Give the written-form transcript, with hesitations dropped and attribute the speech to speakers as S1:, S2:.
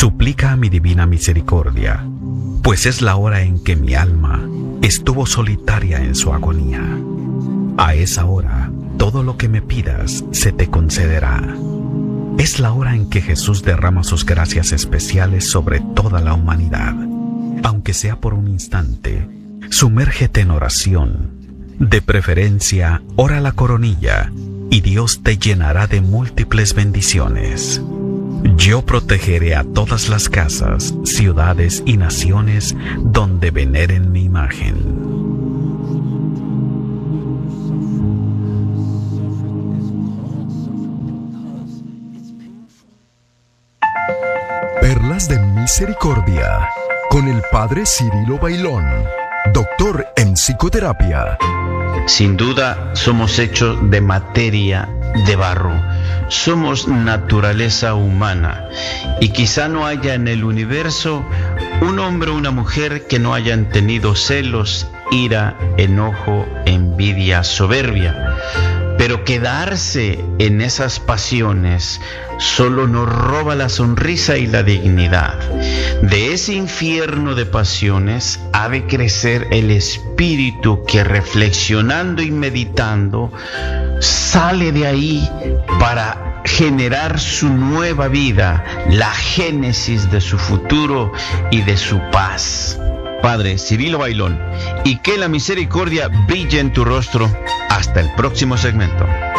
S1: Suplica a mi divina misericordia, pues es la hora en que mi alma estuvo solitaria en su agonía. A esa hora, todo lo que me pidas se te concederá. Es la hora en que Jesús derrama sus gracias especiales sobre toda la humanidad. Aunque sea por un instante, sumérgete en oración. De preferencia, ora la coronilla y Dios te llenará de múltiples bendiciones. Yo protegeré a todas las casas, ciudades y naciones donde veneren mi imagen.
S2: Perlas de Misericordia, con el Padre Cirilo Bailón, doctor en psicoterapia.
S3: Sin duda, somos hechos de materia de barro. Somos naturaleza humana y quizá no haya en el universo un hombre o una mujer que no hayan tenido celos, ira, enojo, envidia, soberbia. Pero quedarse en esas pasiones solo nos roba la sonrisa y la dignidad. De ese infierno de pasiones ha de crecer el espíritu que, reflexionando y meditando, sale de ahí para generar su nueva vida, la génesis de su futuro y de su paz. Padre Cirilo Bailón, y que la misericordia brille en tu rostro. Hasta el próximo segmento.